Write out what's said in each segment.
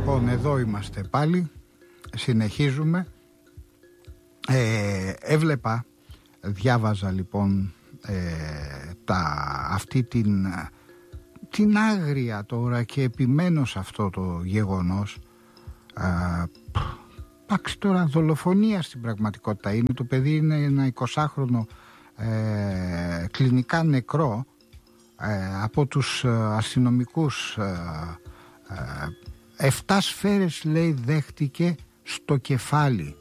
Λοιπόν, εδώ είμαστε πάλι. Συνεχίζουμε. Διάβαζα λοιπόν αυτή την άγρια τώρα και επιμένω σε αυτό το γεγονός. Εντάξει, τώρα δολοφονία στην πραγματικότητα είναι. Το παιδί είναι ένα 20χρονο κλινικά νεκρό από τους αστυνομικούς. 7 σφαίρες λέει δέχτηκε στο κεφάλι.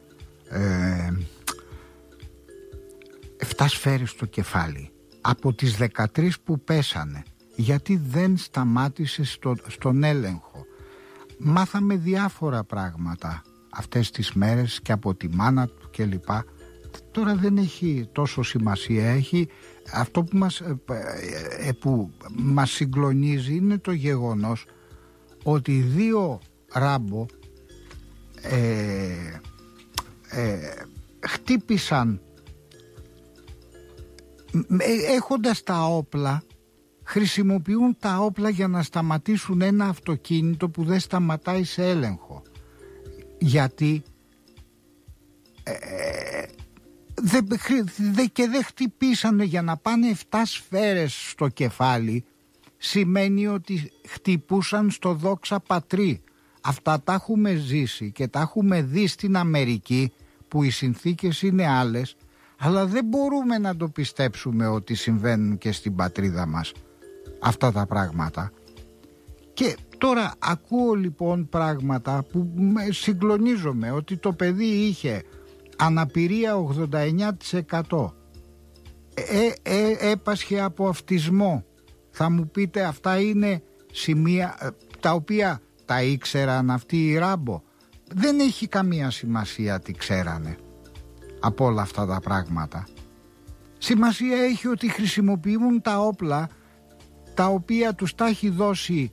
7 σφαίρες στο κεφάλι από τις 13 που πέσανε, γιατί δεν σταμάτησε στον έλεγχο. Μάθαμε διάφορα πράγματα αυτές τις μέρες και από τη μάνα του κλπ. Τώρα δεν έχει τόσο σημασία. Έχει αυτό που μας συγκλονίζει είναι το γεγονός ότι 2 Ράμπο χτύπησαν έχοντας τα όπλα, χρησιμοποιούν τα όπλα για να σταματήσουν ένα αυτοκίνητο που δεν σταματάει σε έλεγχο. Γιατί και δεν χτυπήσανε για να πάνε 7 σφαίρες στο κεφάλι. Σημαίνει ότι χτυπούσαν στο δόξα πατρί. Αυτά τα έχουμε ζήσει και τα έχουμε δει στην Αμερική, που οι συνθήκες είναι άλλες, αλλά δεν μπορούμε να το πιστέψουμε ότι συμβαίνουν και στην πατρίδα μας αυτά τα πράγματα. Και τώρα ακούω λοιπόν πράγματα που συγκλονίζομαι, ότι το παιδί είχε αναπηρία 89%, έπασχε από αυτισμό. Θα μου πείτε, αυτά είναι σημεία τα οποία τα ήξεραν αυτοί οι Ράμπο? Δεν έχει καμία σημασία τι ξέρανε από όλα αυτά τα πράγματα. Σημασία έχει ότι χρησιμοποιούν τα όπλα τα οποία τους τα έχει δώσει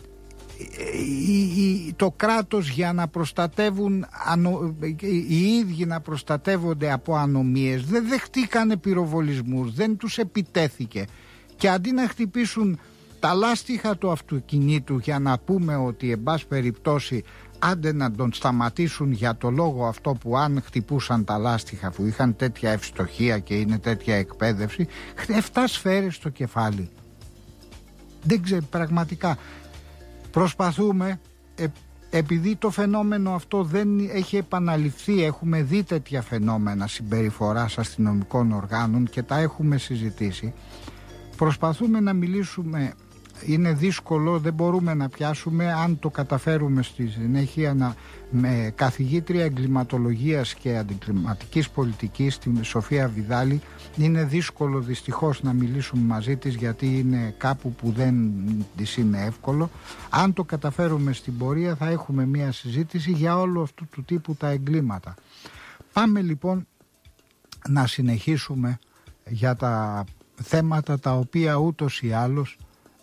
το κράτος για να προστατεύουν, οι ίδιοι να προστατεύονται από ανομίες. Δεν δεχτήκανε πυροβολισμούς, δεν τους επιτέθηκε, και αντί να χτυπήσουν τα λάστιχα του αυτοκινήτου για να πούμε ότι εν πάση περιπτώσει άντε να τον σταματήσουν για το λόγο αυτό, που αν χτυπούσαν τα λάστιχα που είχαν τέτοια ευστοχία και είναι τέτοια εκπαίδευση, 7 σφαίρες στο κεφάλι. Δεν ξέρω, πραγματικά προσπαθούμε, επειδή το φαινόμενο αυτό δεν έχει επαναληφθεί, έχουμε δει τέτοια φαινόμενα συμπεριφοράς αστυνομικών οργάνων και τα έχουμε συζητήσει. Προσπαθούμε να μιλήσουμε, είναι δύσκολο, δεν μπορούμε να πιάσουμε. Αν το καταφέρουμε στη συνέχεια, με καθηγήτρια εγκληματολογίας και αντιγκληματικής πολιτικής, την Σοφία Βιδάλη, είναι δύσκολο δυστυχώς να μιλήσουμε μαζί της, γιατί είναι κάπου που δεν της είναι εύκολο. Αν το καταφέρουμε στην πορεία, θα έχουμε μια συζήτηση για όλο αυτού του τύπου τα εγκλήματα. Πάμε λοιπόν να συνεχίσουμε για τα θέματα τα οποία ούτως ή άλλως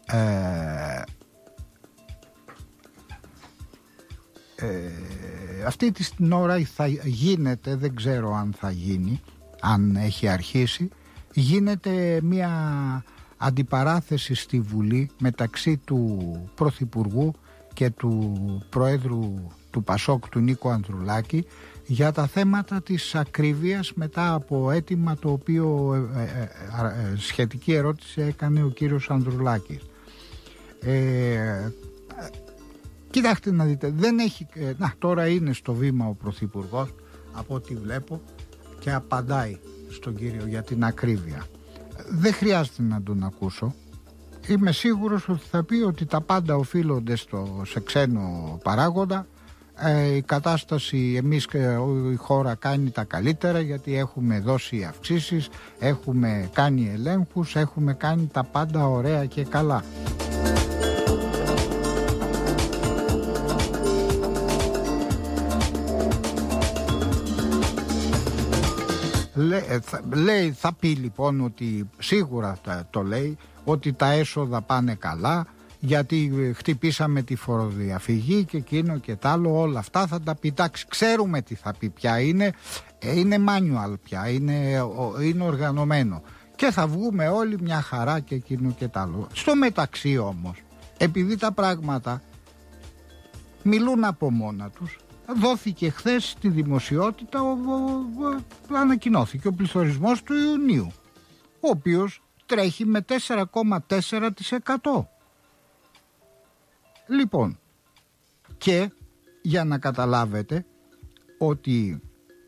αυτή την ώρα θα γίνεται, δεν ξέρω αν θα γίνει, αν έχει αρχίσει, γίνεται μια αντιπαράθεση στη Βουλή μεταξύ του Πρωθυπουργού και του Προέδρου του Πασόκ, του Νίκο Ανδρουλάκη, για τα θέματα της ακρίβειας, μετά από αίτημα το οποίο σχετική ερώτηση έκανε ο κύριος Ανδρουλάκης. Κοιτάξτε να δείτε, δεν έχει, τώρα είναι στο βήμα ο Πρωθυπουργός από ό,τι βλέπω και απαντάει στον κύριο για την ακρίβεια. Δεν χρειάζεται να τον ακούσω. Είμαι σίγουρος ότι θα πει ότι τα πάντα οφείλονται σε ξένο παράγοντα. Η κατάσταση, εμείς και η χώρα κάνει τα καλύτερα, γιατί έχουμε δώσει αυξήσεις, έχουμε κάνει ελέγχους, έχουμε κάνει τα πάντα ωραία και καλά. Θα πει λοιπόν ότι σίγουρα το λέει ότι τα έσοδα πάνε καλά, γιατί χτυπήσαμε τη φοροδιαφυγή και εκείνο και τ' άλλο, όλα αυτά θα τα πει. Εντάξει, ξέρουμε τι θα πει πια, είναι manual πια, είναι οργανωμένο και θα βγούμε όλοι μια χαρά και εκείνο και τ' άλλο. Στο μεταξύ όμως, επειδή τα πράγματα μιλούν από μόνα τους. Δόθηκε χθες στη δημοσιότητα, ανακοινώθηκε ο πληθωρισμός του Ιουνίου, ο οποίος τρέχει με 4,4%. Λοιπόν, και για να καταλάβετε ότι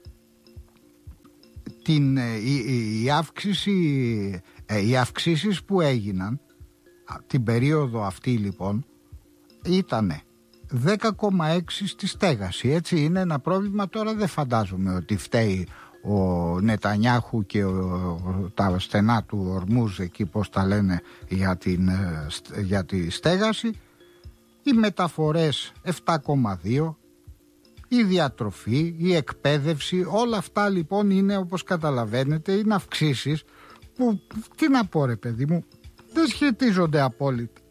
οι αυξήσεις που έγιναν την περίοδο αυτή λοιπόν ήτανε 10,6 στη στέγαση, έτσι. Είναι ένα πρόβλημα, τώρα δεν φαντάζομαι ότι φταίει ο Νετανιάχου και τα στενά του ορμούς εκεί, πώς τα λένε, για τη στέγαση. Οι μεταφορές 7,2, η διατροφή, η εκπαίδευση, όλα αυτά λοιπόν είναι, όπως καταλαβαίνετε, είναι αυξήσεις που, τι να πω ρε παιδί μου, δεν σχετίζονται απόλυτα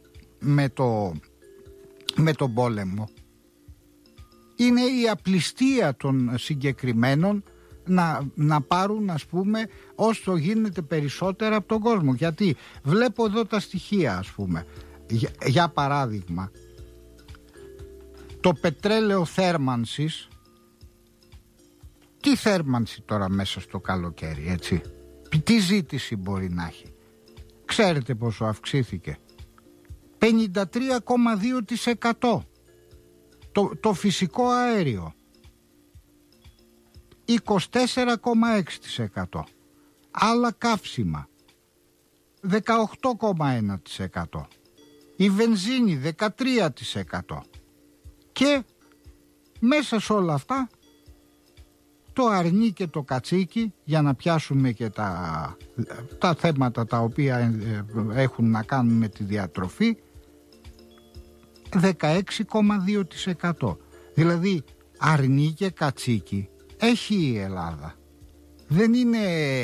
με τον πόλεμο. Είναι η απληστία των συγκεκριμένων να πάρουν, ας πούμε, όσο γίνεται περισσότερα από τον κόσμο. Γιατί βλέπω εδώ τα στοιχεία, ας πούμε, για παράδειγμα, το πετρέλαιο θέρμανσης, τι θέρμανση τώρα μέσα στο καλοκαίρι, έτσι, τι ζήτηση μπορεί να έχει? Ξέρετε πόσο αυξήθηκε? 53,2%. Το φυσικό αέριο 24,6%. Άλλα καύσιμα 18,1%. Η βενζίνη 13%. Και μέσα σε όλα αυτά το αρνί και το κατσίκι, για να πιάσουμε και τα θέματα τα οποία έχουν να κάνουν με τη διατροφή, 16,2%. Δηλαδή αρνί και κατσίκι έχει η Ελλάδα. Δεν είναι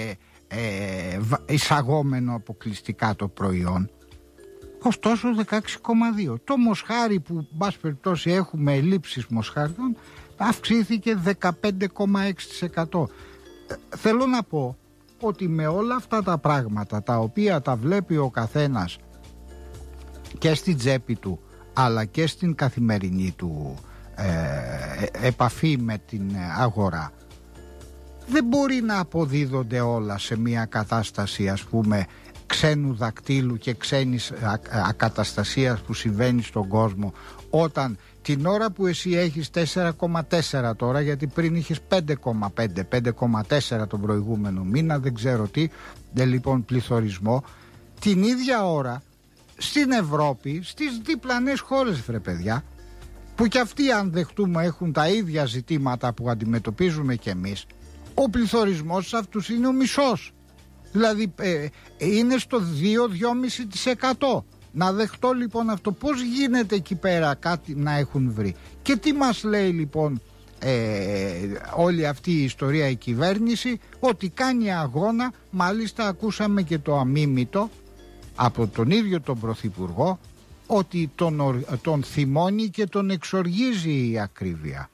εισαγόμενο αποκλειστικά το προϊόν. Ωστόσο 16,2. Το μοσχάρι που μπας περιπτώσει έχουμε ελλείψεις μοσχάριων, αυξήθηκε 15,6%. Θέλω να πω ότι με όλα αυτά τα πράγματα τα οποία τα βλέπει ο καθένας και στην τσέπη του αλλά και στην καθημερινή του επαφή με την αγορά, δεν μπορεί να αποδίδονται όλα σε μια κατάσταση, ας πούμε, ξένου δακτύλου και ξένης ακαταστασίας που συμβαίνει στον κόσμο, όταν την ώρα που εσύ έχεις 4,4 τώρα, γιατί πριν είχες 5,4 τον προηγούμενο μήνα, δεν ξέρω τι, λοιπόν πληθωρισμό, την ίδια ώρα στην Ευρώπη, στις διπλανές χώρες, βρε παιδιά, που κι αυτοί, αν δεχτούμε, έχουν τα ίδια ζητήματα που αντιμετωπίζουμε κι εμείς, ο πληθωρισμός σε αυτούς είναι ο μισός. Δηλαδή είναι στο 2-2,5%. Να δεχτώ λοιπόν αυτό. Πώς γίνεται εκεί πέρα κάτι να έχουν βρει? Και τι μας λέει λοιπόν όλη αυτή η ιστορία η κυβέρνηση? Ότι κάνει αγώνα. Μάλιστα ακούσαμε και το αμίμητο από τον ίδιο τον Πρωθυπουργό, ότι τον θυμώνει και τον εξοργίζει η ακρίβεια.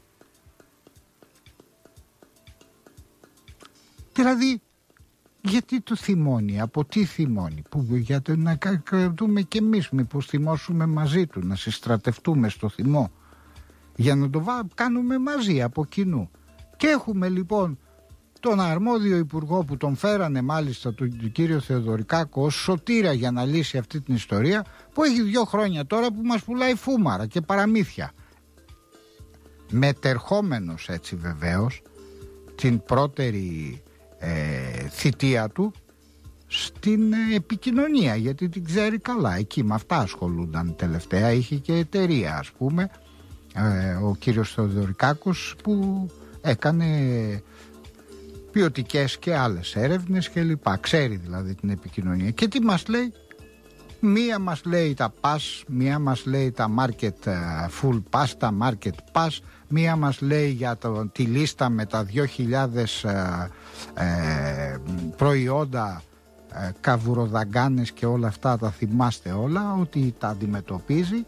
Δηλαδή, γιατί το θυμώνει, από τι θυμώνει, γιατί να κρατούμε κι εμείς, μήπως θυμώσουμε μαζί του, να συστρατευτούμε στο θυμό, για να το κάνουμε μαζί από κοινού. Και έχουμε λοιπόν τον αρμόδιο υπουργό που τον φέρανε μάλιστα, τον κύριο Θεοδωρικάκο, ως σωτήρα για να λύσει αυτή την ιστορία, που έχει 2 χρόνια τώρα που μας πουλάει φούμαρα και παραμύθια. Μετερχόμενος έτσι βεβαίως την πρώτερη θητεία του στην επικοινωνία, γιατί την ξέρει καλά, εκεί με αυτά ασχολούνταν τελευταία, είχε και εταιρεία, ας πούμε, ο κύριος Θεοδωρικάκος, που έκανε ποιοτικές και άλλες έρευνες και λοιπά, ξέρει δηλαδή την επικοινωνία. Και τι μας λέει? Μία μας λέει τα pass, μία μας λέει τα market full pass, τα market pass, μία μας λέει για τη λίστα με τα 2.000 προϊόντα, καβουροδαγκάνες και όλα αυτά, τα θυμάστε όλα, ότι τα αντιμετωπίζει,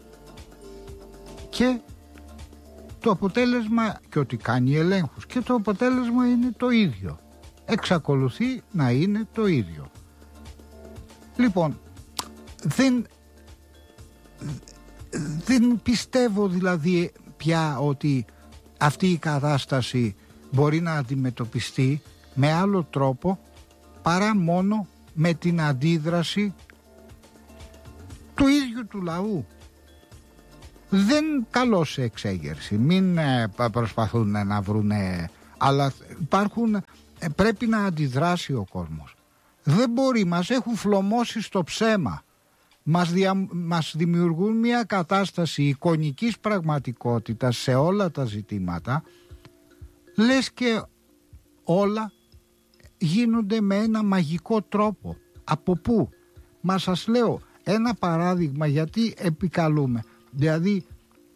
και το αποτέλεσμα, και ότι κάνει ελέγχους, και το αποτέλεσμα είναι το ίδιο, εξακολουθεί να είναι το ίδιο. Λοιπόν, Δεν πιστεύω δηλαδή πια ότι αυτή η κατάσταση μπορεί να αντιμετωπιστεί με άλλο τρόπο παρά μόνο με την αντίδραση του ίδιου του λαού. Δεν καλώ σε εξέγερση, μην προσπαθούν να βρουνε, αλλά πρέπει να αντιδράσει ο κόσμος. Δεν μπορεί, μας έχουν φλωμώσει στο ψέμα. Μας δημιουργούν μια κατάσταση εικονικής πραγματικότητας σε όλα τα ζητήματα, λες και όλα γίνονται με ένα μαγικό τρόπο. Από πού? Μα σας λέω ένα παράδειγμα, γιατί επικαλούμε. Δηλαδή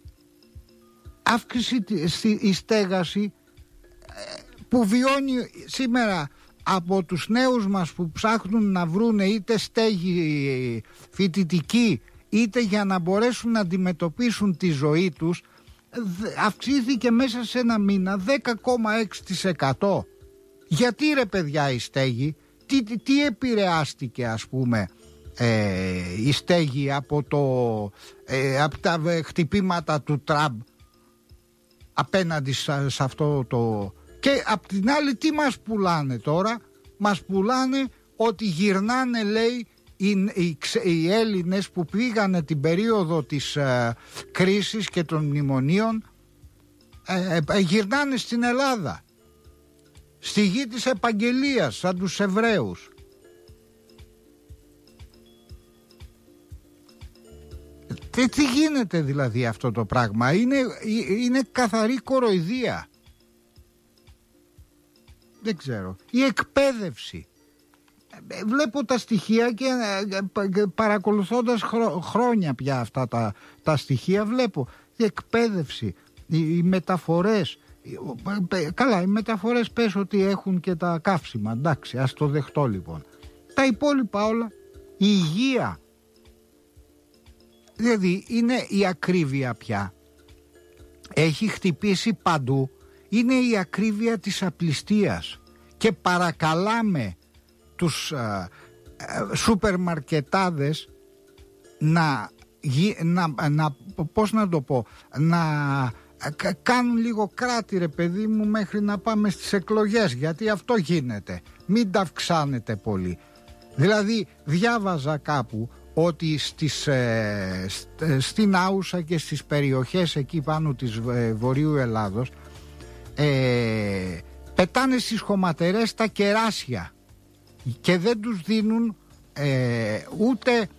αύξηση η στέγαση που βιώνει σήμερα από τους νέους μας που ψάχνουν να βρούνε είτε στέγη φοιτητική είτε για να μπορέσουν να αντιμετωπίσουν τη ζωή τους, αυξήθηκε μέσα σε ένα μήνα 10,6%. Γιατί ρε παιδιά η στέγη, τι επηρεάστηκε ας πούμε η στέγη από τα χτυπήματα του Τραμπ απέναντι σε αυτό το... Και απ' την άλλη τι μας πουλάνε τώρα? Μας πουλάνε ότι γυρνάνε, λέει, οι Έλληνες που πήγανε την περίοδο της κρίσης και των μνημονίων, γυρνάνε στην Ελλάδα, στη γη της επαγγελίας, σαν τους Εβραίους. Τι γίνεται δηλαδή αυτό το πράγμα? Είναι καθαρή κοροϊδία. Δεν ξέρω. Η εκπαίδευση. Βλέπω τα στοιχεία και παρακολουθώντας χρόνια πια αυτά τα στοιχεία, βλέπω η εκπαίδευση, οι μεταφορές. Καλά, οι μεταφορές πες ότι έχουν και τα καύσιμα, εντάξει, ας το δεχτώ λοιπόν. Τα υπόλοιπα όλα, η υγεία. Δηλαδή είναι η ακρίβεια πια. Έχει χτυπήσει παντού. Είναι η ακρίβεια της απληστίας. Και παρακαλάμε τους σούπερ μαρκετάδες πώς να το πω, να κάνουν λίγο κράτη ρε παιδί μου μέχρι να πάμε στις εκλογές, γιατί αυτό γίνεται. Μην τα αυξάνετε πολύ. Δηλαδή διάβαζα κάπου ότι στην Άουσα και στις περιοχές εκεί πάνω της Βορείου Ελλάδος πετάνε στις χωματερές τα κεράσια και δεν τους δίνουν ούτε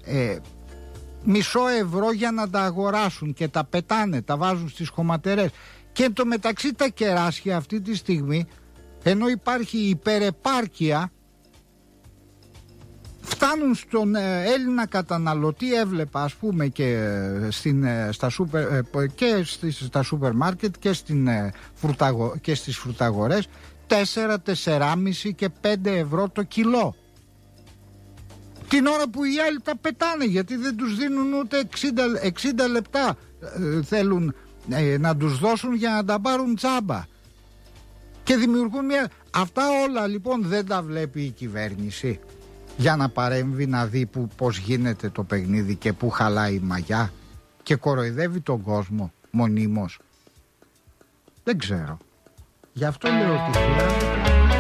μισό ευρώ για να τα αγοράσουν και τα πετάνε, τα βάζουν στις χωματερές. Και εν τω μεταξύ τα κεράσια αυτή τη στιγμή, ενώ υπάρχει υπερεπάρκεια, φτάνουν στον Έλληνα καταναλωτή. Έβλεπα ας πούμε και στα σούπερ μάρκετ και στις φρουταγορές 4, 4,5 και 5 ευρώ το κιλό, την ώρα που οι άλλοι τα πετάνε, γιατί δεν τους δίνουν ούτε 60 λεπτά θέλουν να τους δώσουν για να τα πάρουν τσάμπα και δημιουργούν αυτά όλα. Λοιπόν δεν τα βλέπει η κυβέρνηση για να παρέμβει να δει πώς γίνεται το παιχνίδι και που χαλάει η μαγιά και κοροϊδεύει τον κόσμο μονίμως? Δεν ξέρω. Γι' αυτό λέω ότι χρειάζεται.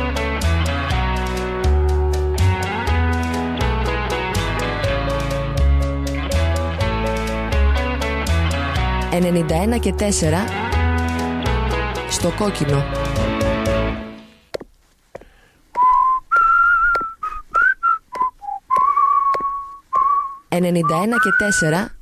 «91 και 4» στο κόκκινο. 91 και 4